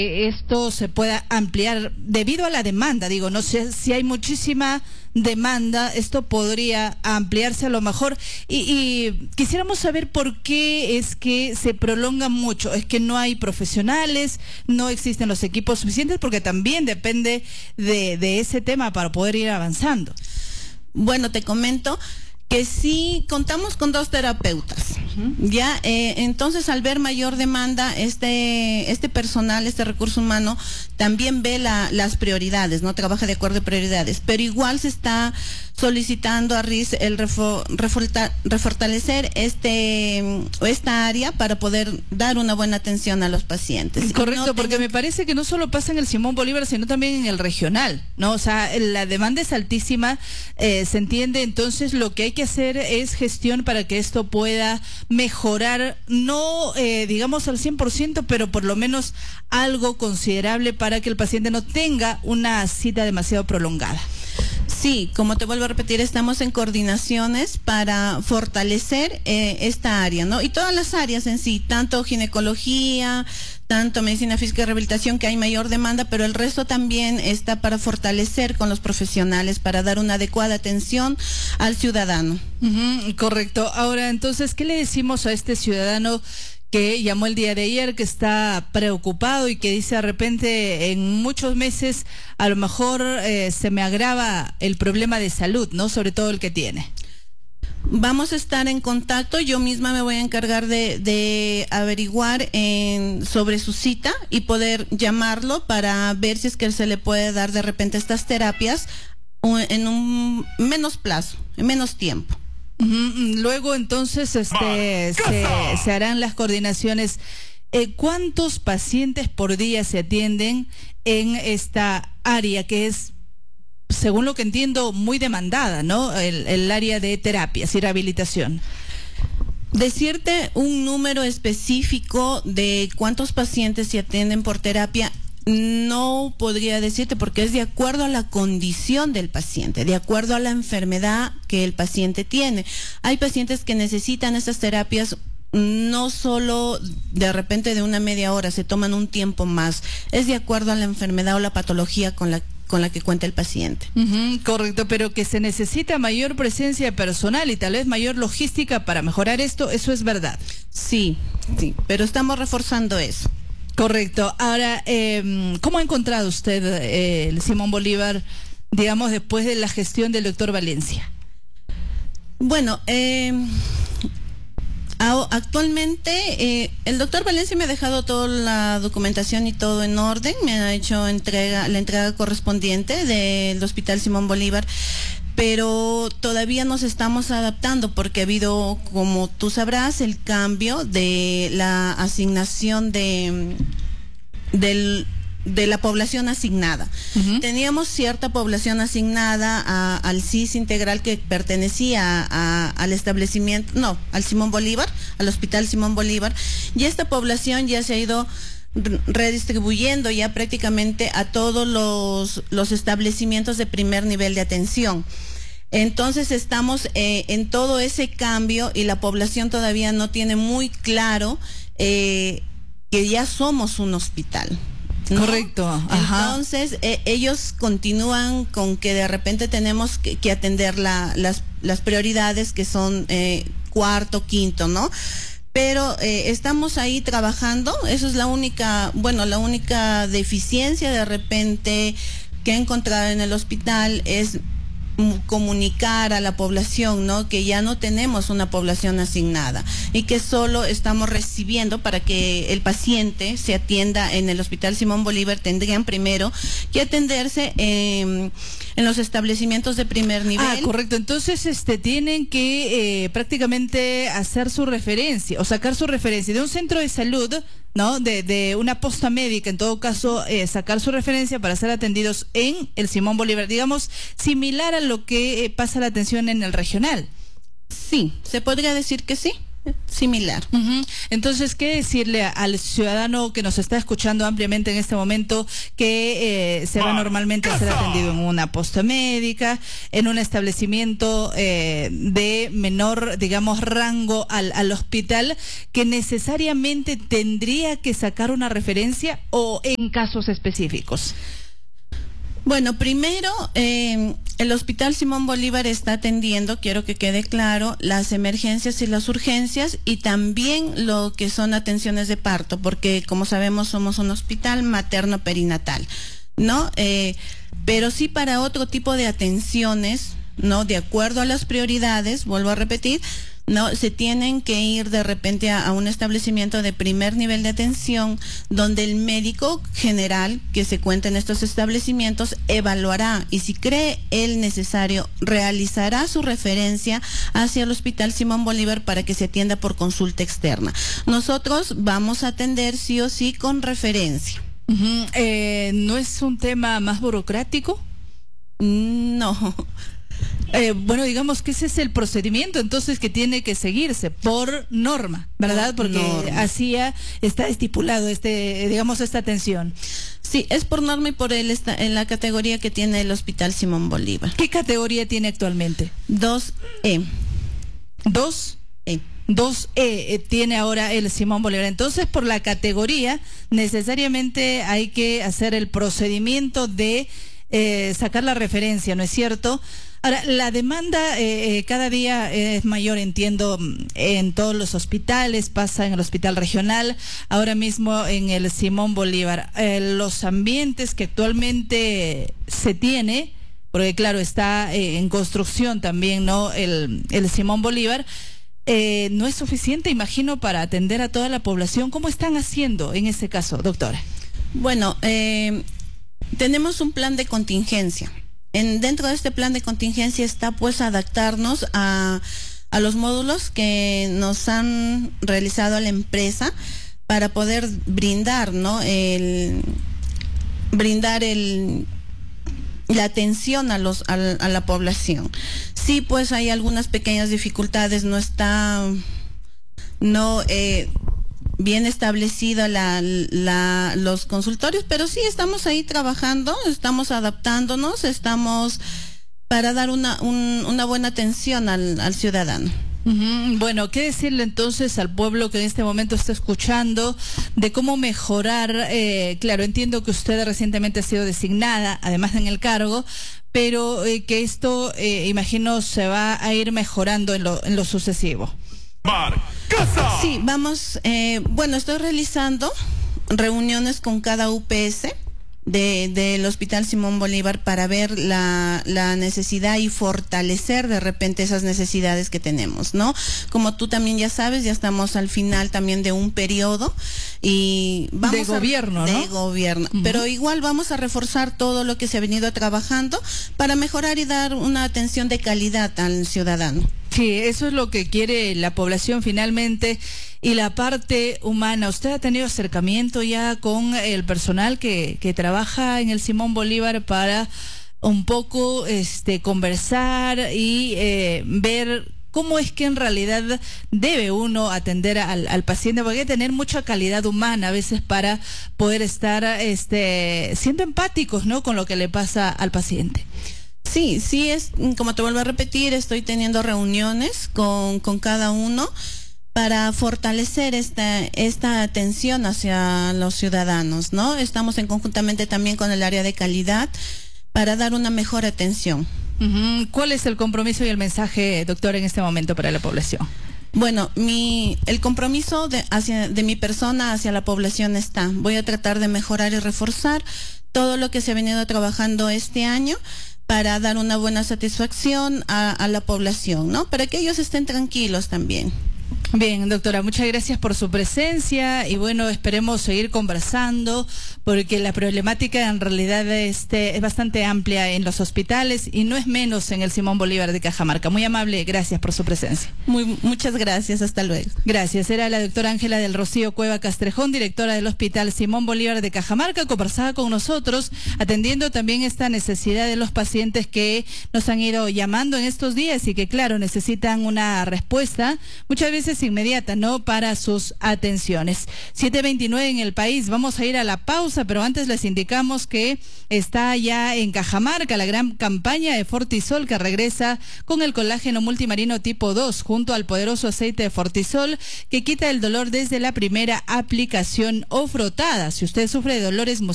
esto se pueda ampliar debido a la demanda. Digo, no sé si hay muchísima demanda, esto podría ampliarse a lo mejor, y quisiéramos saber por qué es que se prolonga mucho. Es que no hay profesionales, no existen los equipos suficientes, porque también depende de ese tema para poder ir avanzando. Bueno, te comento que sí contamos con 2 terapeutas, ya, entonces al ver mayor demanda, este personal, este recurso humano, también ve las prioridades, ¿no? Trabaja de acuerdo a prioridades, pero igual se está solicitando a RIS el refortalecer esta área para poder dar una buena atención a los pacientes. Correcto, porque me parece que no solo pasa en el Simón Bolívar, sino también en el regional, ¿no? O sea, la demanda es altísima, se entiende. Entonces lo que hay que hacer es gestión para que esto pueda mejorar, no digamos al 100%, pero por lo menos algo considerable para que el paciente no tenga una cita demasiado prolongada. Sí, como te vuelvo a repetir, estamos en coordinaciones para fortalecer esta área, ¿no? Y todas las áreas en sí, tanto ginecología, tanto medicina física y rehabilitación, que hay mayor demanda, pero el resto también está para fortalecer con los profesionales, para dar una adecuada atención al ciudadano. Correcto. Ahora, entonces, ¿qué le decimos a este ciudadano que llamó el día de ayer, que está preocupado y que dice de repente en muchos meses a lo mejor se me agrava el problema de salud, ¿no? Sobre todo el que tiene. Vamos a estar en contacto, yo misma me voy a encargar de averiguar sobre su cita y poder llamarlo para ver si es que se le puede dar de repente estas terapias en un menos plazo, en menos tiempo. Luego entonces se harán las coordinaciones. ¿Cuántos pacientes por día se atienden en esta área que es, según lo que entiendo, muy demandada, ¿no? El área de terapias y rehabilitación. Decirte un número específico de cuántos pacientes se atienden por terapia no podría decirte, porque es de acuerdo a la condición del paciente, de acuerdo a la enfermedad que el paciente tiene. Hay pacientes que necesitan estas terapias no solo de repente de una media hora, se toman un tiempo más. Es de acuerdo a la enfermedad o la patología con la que cuenta el paciente. Correcto, pero que se necesita mayor presencia personal y tal vez mayor logística para mejorar esto, eso es verdad. Sí, pero estamos reforzando eso. Correcto. Ahora, ¿cómo ha encontrado usted el Simón Bolívar, digamos, después de la gestión del doctor Valencia? Bueno, actualmente el doctor Valencia me ha dejado toda la documentación y todo en orden, me ha hecho la entrega correspondiente del Hospital Simón Bolívar, pero todavía nos estamos adaptando porque ha habido, como tú sabrás, el cambio de la asignación de la población asignada. Teníamos cierta población asignada al CIS integral que pertenecía al establecimiento, no, al Simón Bolívar, al Hospital Simón Bolívar, y esta población ya se ha ido redistribuyendo ya prácticamente a todos los establecimientos de primer nivel de atención. Entonces estamos en todo ese cambio y la población todavía no tiene muy claro que ya somos un hospital, ¿no? Correcto. Ajá. Entonces ellos continúan con que de repente tenemos que atender las prioridades que son cuarto, quinto, ¿no? Pero estamos ahí trabajando. Eso es la única deficiencia de repente que he encontrado en el hospital, es comunicar a la población, ¿no? Que ya no tenemos una población asignada y que solo estamos recibiendo. Para que el paciente se atienda en el Hospital Simón Bolívar, tendrían primero que atenderse en los establecimientos de primer nivel. Correcto. Entonces tienen que prácticamente hacer su referencia o sacar su referencia de un centro de salud, ¿no? De una posta médica, en todo caso, sacar su referencia para ser atendidos en el Simón Bolívar, digamos, similar a lo que pasa la atención en el regional. Sí, se podría decir que sí. similar. Entonces, ¿qué decirle al ciudadano que nos está escuchando ampliamente en este momento que se va normalmente a ser atendido en una posta médica, en un establecimiento de menor, digamos, rango al hospital, que necesariamente tendría que sacar una referencia o en casos específicos? Bueno, primero, el Hospital Simón Bolívar está atendiendo, quiero que quede claro, las emergencias y las urgencias y también lo que son atenciones de parto, porque como sabemos somos un hospital materno-perinatal, ¿no? Pero sí para otro tipo de atenciones, ¿no? De acuerdo a las prioridades, vuelvo a repetir, no se tienen que ir de repente a un establecimiento de primer nivel de atención donde el médico general que se cuenta en estos establecimientos evaluará y si cree él necesario realizará su referencia hacia el Hospital Simón Bolívar para que se atienda por consulta externa. Nosotros vamos a atender sí o sí con referencia. ¿No es un tema más burocrático? No. Bueno, digamos que ese es el procedimiento entonces que tiene que seguirse por norma, ¿verdad? Porque así está estipulado digamos, esta atención. Sí, es por norma y por en la categoría que tiene el Hospital Simón Bolívar. ¿Qué categoría tiene actualmente? 2E. 2E. 2E tiene ahora el Simón Bolívar. Entonces, por la categoría, necesariamente hay que hacer el procedimiento de sacar la referencia, ¿no es cierto? Ahora, la demanda cada día es mayor, entiendo, en todos los hospitales, pasa en el hospital regional, ahora mismo en el Simón Bolívar. Los ambientes que actualmente se tiene, porque claro, está en construcción también, ¿no? El Simón Bolívar, no es suficiente, imagino, para atender a toda la población. ¿Cómo están haciendo en ese caso, doctora? Bueno, tenemos un plan de contingencia. Dentro de este plan de contingencia está pues adaptarnos a los módulos que nos han realizado la empresa para poder brindar, ¿no? La atención a la población. Sí, pues hay algunas pequeñas dificultades, no está bien establecida los consultorios, pero sí estamos ahí trabajando, estamos adaptándonos, estamos para dar una buena atención al ciudadano. Bueno, ¿qué decirle entonces al pueblo que en este momento está escuchando de cómo mejorar? Claro, entiendo que usted recientemente ha sido designada, además en el cargo, pero que esto, imagino, se va a ir mejorando en lo sucesivo. Sí, vamos, bueno, estoy realizando reuniones con cada UPS del Hospital Simón Bolívar para ver la necesidad y fortalecer de repente esas necesidades que tenemos, ¿no? Como tú también ya sabes, ya estamos al final también de un periodo y vamos de gobierno, ¿no? De gobierno, pero igual vamos a reforzar todo lo que se ha venido trabajando para mejorar y dar una atención de calidad al ciudadano. Sí, eso es lo que quiere la población finalmente. Y la parte humana, ¿usted ha tenido acercamiento ya con el personal que trabaja en el Simón Bolívar para un poco conversar y ver cómo es que en realidad debe uno atender al paciente? Porque hay que tener mucha calidad humana a veces para poder estar siendo empáticos, ¿no?, con lo que le pasa al paciente. Sí, es, como te vuelvo a repetir, estoy teniendo reuniones con cada uno para fortalecer esta atención hacia los ciudadanos, ¿no? Estamos conjuntamente también con el área de calidad para dar una mejor atención. ¿Cuál es el compromiso y el mensaje, doctor, en este momento para la población? Bueno, el compromiso de mi persona hacia la población está. Voy a tratar de mejorar y reforzar todo lo que se ha venido trabajando este año para dar una buena satisfacción a la población, ¿no? Para que ellos estén tranquilos también. Bien, doctora, muchas gracias por su presencia y bueno, esperemos seguir conversando porque la problemática en realidad es bastante amplia en los hospitales y no es menos en el Simón Bolívar de Cajamarca. Muy amable, gracias por su presencia. Muchas gracias, hasta luego. Gracias, era la doctora Ángela del Rocío Cueva Castrejón, directora del Hospital Simón Bolívar de Cajamarca, conversaba con nosotros atendiendo también esta necesidad de los pacientes que nos han ido llamando en estos días y que claro, necesitan una respuesta. Muchas veces respuesta inmediata, ¿no?, para sus atenciones. 7:29 en el país. Vamos a ir a la pausa, pero antes les indicamos que está ya en Cajamarca la gran campaña de Fortisol, que regresa con el colágeno multimarino tipo 2 junto al poderoso aceite de Fortisol, que quita el dolor desde la primera aplicación o frotada. Si usted sufre de dolores